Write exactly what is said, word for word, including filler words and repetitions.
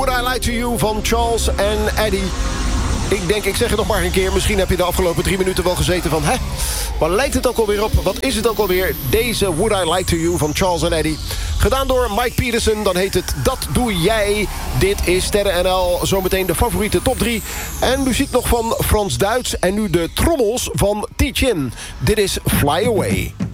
Would I Lie to You van Charles en Eddie. Ik denk, ik zeg het nog maar een keer. Misschien heb je de afgelopen drie minuten wel gezeten van... hè, waar lijkt het ook alweer op? Wat is het ook alweer? Deze Would I Lie to You van Charles en Eddie. Gedaan door Mike Peterson. Dan heet het Dat Doe Jij. Dit is Sterren N L. Zometeen de favoriete top drie. En muziek nog van Frans Duits. En nu de trommels van Tichin. Dit is Fly Away.